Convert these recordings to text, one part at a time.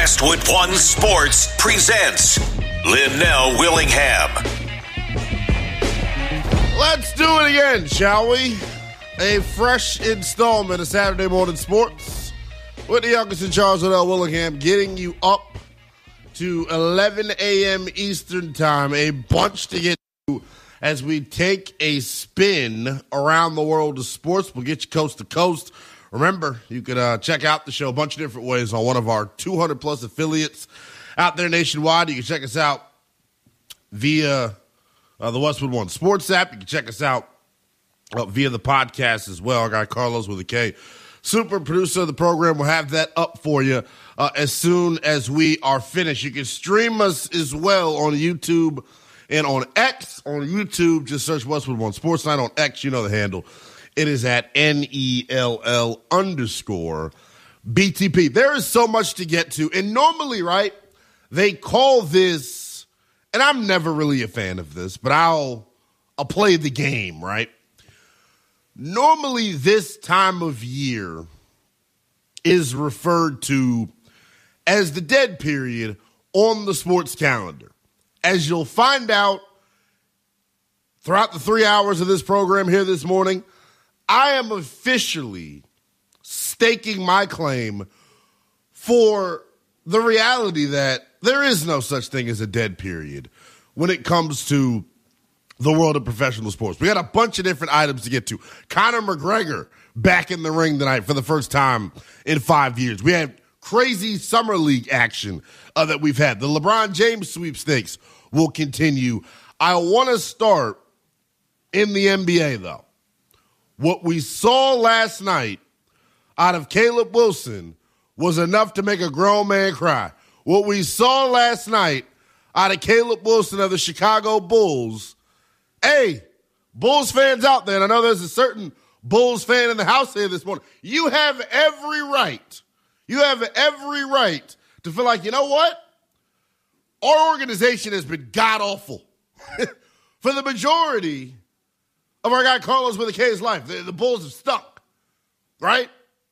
Westwood One Sports presents Linnell Willingham. Let's do it again, shall we? A fresh installment of Saturday Morning Sports with the youngest in Charles Linnell Willingham, getting you up to 11 a.m. Eastern Time. A bunch to get to as we take a spin around the world of sports. We'll get you coast to coast. Remember, you can check out the show a bunch of different ways on one of our 200-plus affiliates out there nationwide. You can check us out via the Westwood One Sports app. You can check us out via the podcast as well. Our guy Carlos with a K, super producer of the program, will have that up for you as soon as we are finished. You can stream us as well on YouTube and on X. On YouTube, just search Westwood One Sports Night. On X, you know the handle. It is at NELL_BTP. There is so much to get to. And normally, right, they call this, and I'm never really a fan of this, but I'll play the game, right? Normally, this time of year is referred to as the dead period on the sports calendar. As you'll find out throughout the 3 hours of this program here this morning, I am officially staking my claim for the reality that there is no such thing as a dead period when it comes to the world of professional sports. We got a bunch of different items to get to. Conor McGregor back in the ring tonight for the first time in 5 years. We had crazy summer league action that we've had. The LeBron James sweepstakes will continue. I want to start in the NBA, though. What we saw last night out of Caleb Wilson was enough to make a grown man cry. What we saw last night out of Caleb Wilson of the Chicago Bulls, hey, Bulls fans out there, and I know there's a certain Bulls fan in the house here this morning, you have every right to feel like, you know what? Our organization has been god-awful for the majority of our guy Carlos with a K's life. The Bulls have stunk, right?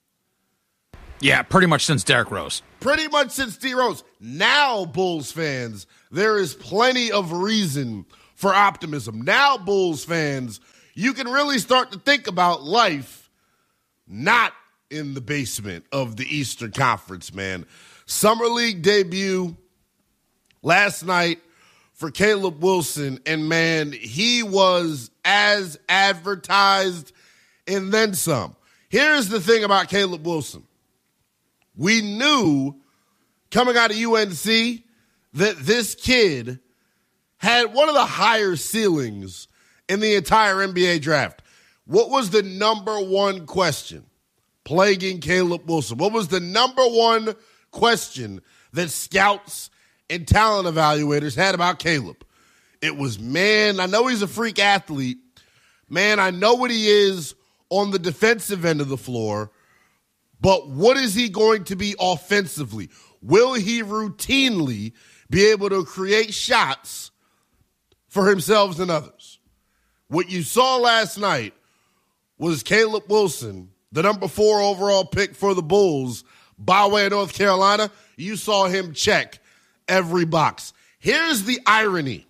Yeah, pretty much since Derrick Rose. Pretty much since D. Rose. Now, Bulls fans, there is plenty of reason for optimism. Now, Bulls fans, you can really start to think about life not in the basement of the Eastern Conference, man. Summer League debut last night for Caleb Wilson, and man, he was as advertised and then some. Here's the thing about Caleb Wilson. We knew coming out of UNC that this kid had one of the higher ceilings in the entire NBA draft. What was the number one question plaguing Caleb Wilson? What was the number one question that scouts and talent evaluators had about Caleb? It was, man, I know he's a freak athlete. Man, I know what he is on the defensive end of the floor, but what is he going to be offensively? Will he routinely be able to create shots for himself and others? What you saw last night was Caleb Wilson, the number 4 overall pick for the Bulls by way of North Carolina. You saw him check every box. Here's the irony.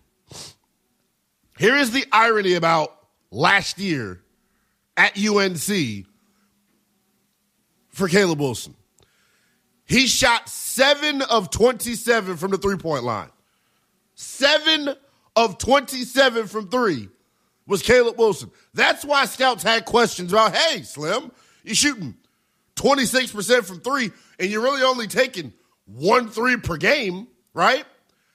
Here is the irony about last year at UNC for Caleb Wilson. He shot 7 of 27 from the three-point line. 7 of 27 from three was Caleb Wilson. That's why scouts had questions about, hey, Slim, you're shooting 26% from three, and you're really only taking 1 3 per game, right?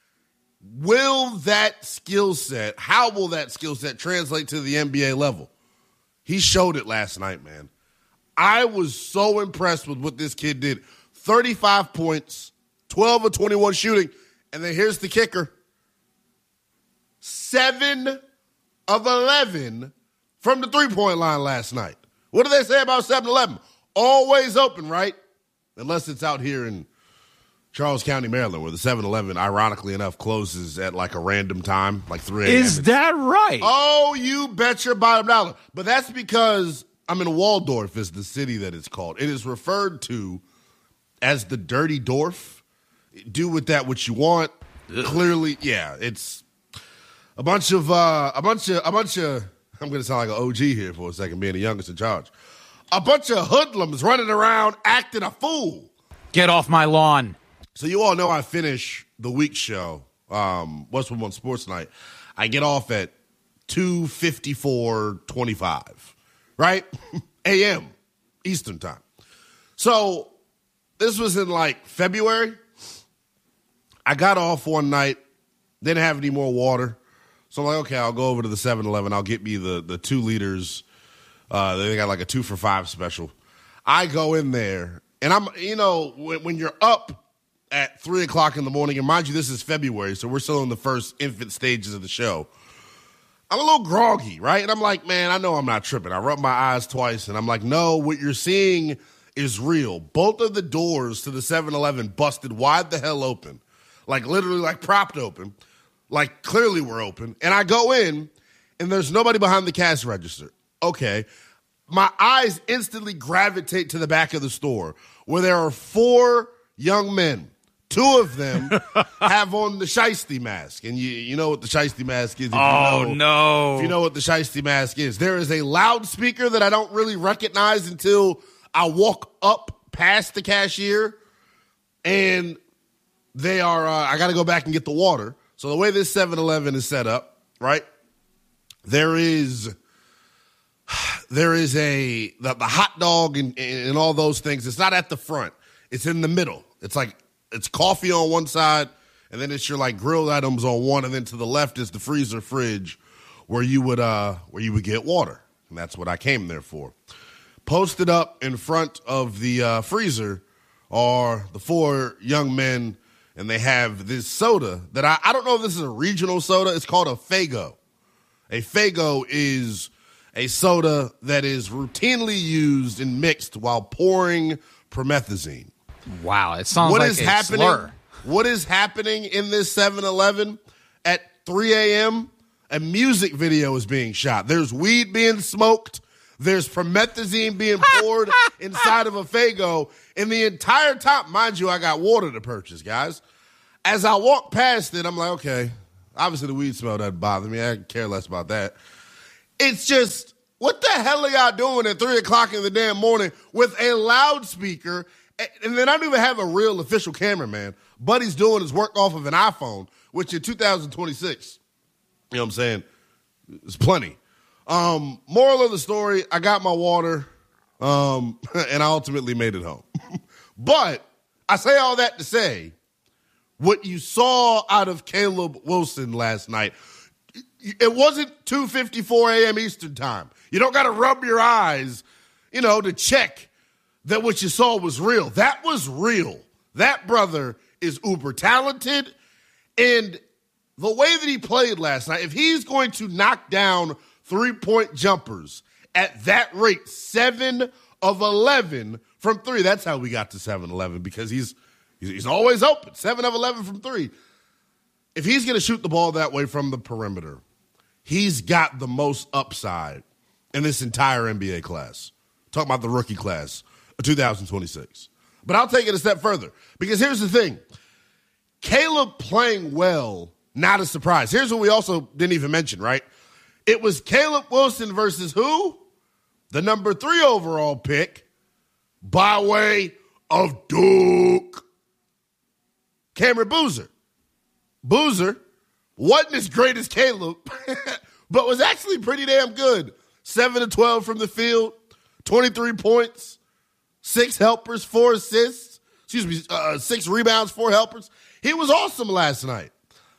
Will that skill set, how will that skill set translate to the NBA level? He showed it last night, man. I was so impressed with what this kid did. 35 points, 12 of 21 shooting, and then here's the kicker. 7 of 11 from the three-point line last night. What do they say about 7-11? Always open, right? Unless it's out here in Charles County, Maryland, where the 7-Eleven, ironically enough, closes at like a random time, like 3 a.m. Is that right? Oh, you bet your bottom dollar. But that's because I'm in Waldorf is the city that it's called. It is referred to as the Dirty Dorf do with that what you want. Ugh. Clearly, yeah, it's a bunch of. I'm going to sound like an OG here for a second, being the youngest in charge. A bunch of hoodlums running around acting a fool. Get off my lawn. So you all know I finish the week show, What's One Sports Night. I get off at 2:54:25, right? a.m. Eastern time. So this was in like February. I got off one night, didn't have any more water. So I'm like, okay, I'll go over to the 7-Eleven. I'll get me the 2 liters. They got like a 2 for $5 special. I go in there, and I'm, when you're up at 3 o'clock in the morning, and mind you, this is February, so we're still in the first infant stages of the show. I'm a little groggy, right? And I'm like, man, I know I'm not tripping. I rub my eyes twice, and I'm like, no, what you're seeing is real. Both of the doors to the 7-Eleven busted wide the hell open. Like literally like propped open. Like clearly we're open. And I go in, and there's nobody behind the cash register. Okay. My eyes instantly gravitate to the back of the store where there are 4 young men. 2 of them have on the shiesty mask. And you know what the shiesty mask is. No. If you know what the shiesty mask is. There is a loudspeaker that I don't really recognize until I walk up past the cashier. And they are, I got to go back and get the water. So the way this 7-Eleven is set up, right, there is the hot dog and all those things. It's not at the front. It's in the middle. It's like, it's coffee on one side, and then it's your like grilled items on one, and then to the left is the freezer fridge where you would get water. And that's what I came there for. Posted up in front of the freezer are the 4 young men, and they have this soda that I don't know if this is a regional soda. It's called a Faygo. A Faygo is a soda that is routinely used and mixed while pouring promethazine. Wow, it sounds like a slur. What is happening in this 7-Eleven at 3 a.m.? A music video is being shot. There's weed being smoked. There's promethazine being poured inside of a Faygo. And the entire time, mind you, I got water to purchase, guys. As I walk past it, I'm like, okay, obviously the weed smell doesn't bother me. I care less about that. It's just, what the hell are y'all doing at 3 o'clock in the damn morning with a loudspeaker? And then I don't even have a real official cameraman. Buddy's doing his work off of an iPhone, which in 2026, you know what I'm saying, it's plenty. Moral of the story, I got my water, and I ultimately made it home. But I say all that to say, what you saw out of Caleb Wilson last night, it wasn't 2:54 a.m. Eastern time. You don't got to rub your eyes, to check that what you saw was real. That was real. That brother is uber talented. And the way that he played last night, if he's going to knock down 3-point jumpers at that rate, 7 of 11 from 3, that's how we got to 7-11, because he's always open, 7 of 11 from 3. If he's going to shoot the ball that way from the perimeter, he's got the most upside in this entire NBA class. Talking about the rookie class of 2026. But I'll take it a step further, because here's the thing. Caleb playing well, not a surprise. Here's what we also didn't even mention, right? It was Caleb Wilson versus who? The number 3 overall pick by way of Duke. Cameron Boozer. Boozer wasn't as great as Caleb, but was actually pretty damn good. 7 of 12 from the field, 23 points, 6 helpers, 4 assists. 6 rebounds, 4 helpers. He was awesome last night.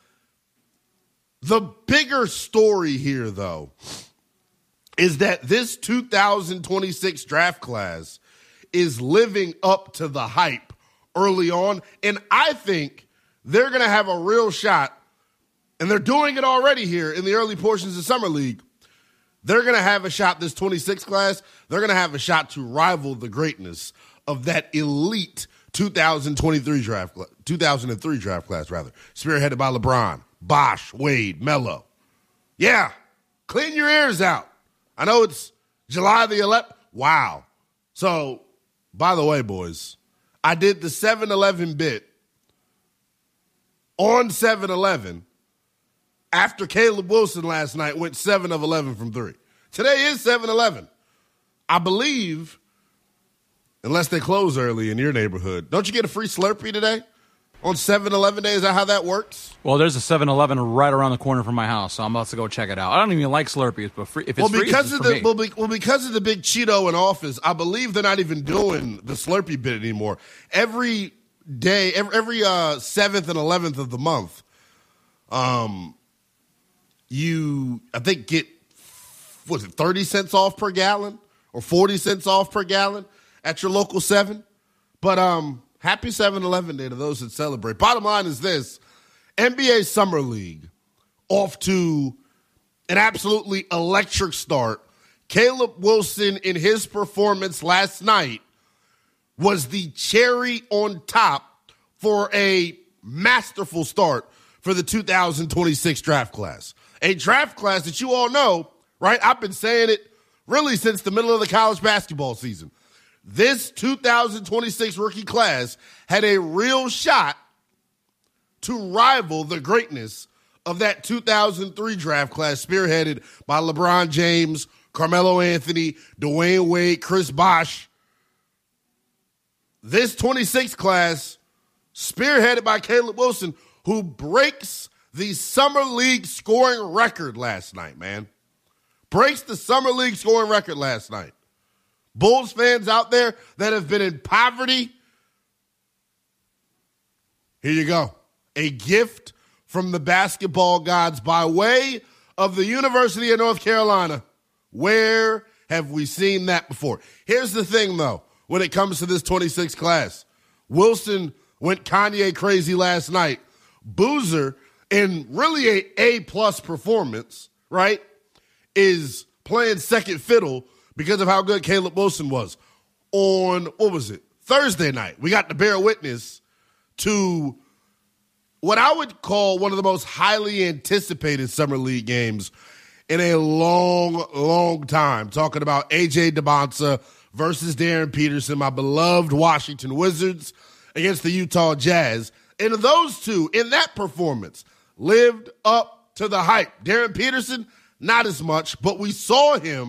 The bigger story here, though, is that this 2026 draft class is living up to the hype early on, and I think they're going to have a real shot, and they're doing it already here in the early portions of Summer League. They're going to have a shot, this 26 class, they're going to have a shot to rival the greatness of that elite 2003 draft class, spearheaded by LeBron, Bosh, Wade, Melo. Yeah, clean your ears out. I know it's July the 11th. Wow. So, by the way, boys, I did the 7-Eleven bit on 7-Eleven after Caleb Wilson last night went 7 of 11 from 3. Today is 7-Eleven. I believe, unless they close early in your neighborhood, don't you get a free Slurpee today on 7-Eleven Day? Is that how that works? Well, there's a 7-Eleven right around the corner from my house, so I'm about to go check it out. I don't even like Slurpees, but if it's free, it's for me. Because of the big Cheeto in office, I believe they're not even doing the Slurpee bit anymore. Every day, every 7th and 11th of the month, you, I think, get, 30 cents off per gallon or 40 cents off per gallon at your local 7. But happy 7-Eleven Day to those that celebrate. Bottom line is this: NBA Summer League off to an absolutely electric start. Caleb Wilson, in his performance last night, was the cherry on top for a masterful start for the 2026 draft class. A draft class that you all know, right? I've been saying it really since the middle of the college basketball season. This 2026 rookie class had a real shot to rival the greatness of that 2003 draft class spearheaded by LeBron James, Carmelo Anthony, Dwayne Wade, Chris Bosh. This 26 class spearheaded by Caleb Wilson, who breaks the Summer League scoring record last night, man. Breaks the Summer League scoring record last night. Bulls fans out there that have been in poverty, here you go. A gift from the basketball gods by way of the University of North Carolina. Where have we seen that before? Here's the thing, though, when it comes to this 26 class. Wilson went Kanye crazy last night. Boozer, in really a A-plus performance, right, is playing second fiddle because of how good Caleb Wilson was. On, Thursday night, we got to bear witness to what I would call one of the most highly anticipated Summer League games in a long, long time. Talking about A.J. DeBonsa versus Darren Peterson, my beloved Washington Wizards against the Utah Jazz. And those two, in that performance, lived up to the hype. Darren Peterson, not as much, but we saw him